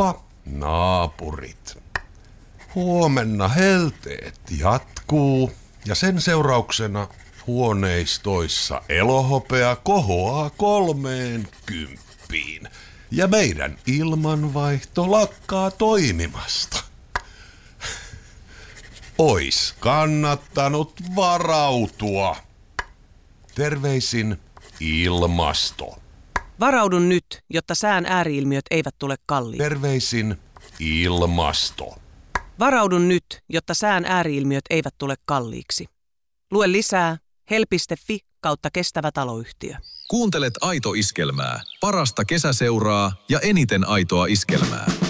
Heippa, naapurit. Huomenna helteet jatkuu ja sen seurauksena huoneistoissa elohopea kohoaa 30. Ja meidän ilmanvaihto lakkaa toimimasta. Ois kannattanut varautua. Terveisin ilmasto. Varaudun nyt, jotta sään ääriilmiöt eivät tule kalliiksi. Terveisin ilmasto. Varaudun nyt, jotta sään ääriilmiöt eivät tule kalliiksi. Lue lisää hel.fi/kestävä taloyhtiö. Kuuntelet Aito Iskelmää. Parasta kesäseuraa ja eniten aitoa iskelmää.